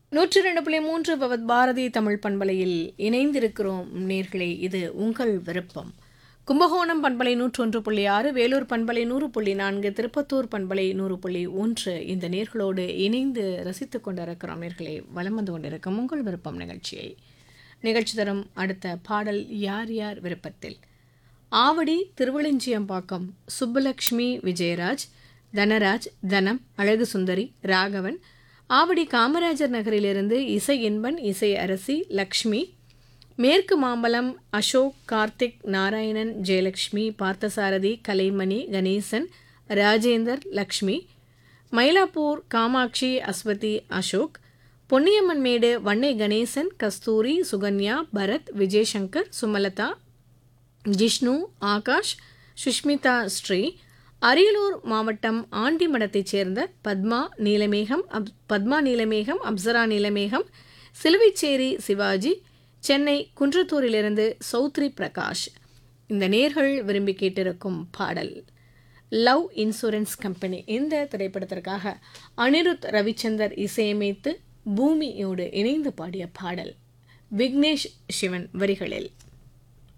102.3 பவத் பாரதி தமிழ் பண்பலையில் இணைந்திருக்கிறோம் நேர்களே. இது உங்கள் விருப்பம். கும்பகோணம் பண்பலை 101.6, வேலூர் பண்பலை 100.4, திருப்பத்தூர் பண்பலை 100.1 இந்த நேர்களோடு இணைந்து ரசித்துக் கொண்டிருக்கிறோம் நேர்களே. வலம் வந்து கொண்டிருக்கும் உங்கள் விருப்பம் நிகழ்ச்சி தரும் அடுத்த பாடல் யார் யார் விருப்பத்தில். ஆவடி திருவளிஞ்சியம்பாக்கம் சுப்புலக்ஷ்மி விஜயராஜ், தனராஜ், தனம், அழகு சுந்தரி, ராகவன். ஆவடி காமராஜர் நகரிலிருந்து இசை இன்பன், இசை அரசி, லக்ஷ்மி. மேற்கு மாம்பலம் அசோக், கார்த்திக், நாராயணன், ஜெயலக்ஷ்மி, பார்த்தசாரதி, கலைமணி, கணேசன், ராஜேந்தர், லக்ஷ்மி. மயிலாப்பூர் காமாட்சி, அஸ்வதி, அசோக். பொன்னியம்மன் மேடு வன்னை கணேசன், கஸ்தூரி, சுகன்யா, பரத், விஜயசங்கர், சுமலதா, ஜிஷ்ணு, ஆகாஷ், சுஷ்மிதா, ஸ்ரீ. அரியலூர் மாவட்டம் ஆண்டிமடத்தைச் சேர்ந்த பத்மா நீலமேகம், அப்சரா நீலமேகம், சிலுவைச்சேரி சிவாஜி, சென்னை குன்றத்தூரிலிருந்து சௌத்ரி பிரகாஷ். இந்த நேர்கள் விரும்பி கேட்டிருக்கும் பாடல் லவ் இன்சூரன்ஸ் கம்பெனி. இந்த திரைப்படத்திற்காக அனிருத் ரவிச்சந்தர் இசையமைத்து பூமியோடு இணைந்து பாடிய பாடல் விக்னேஷ் சிவன் வரிகளில்.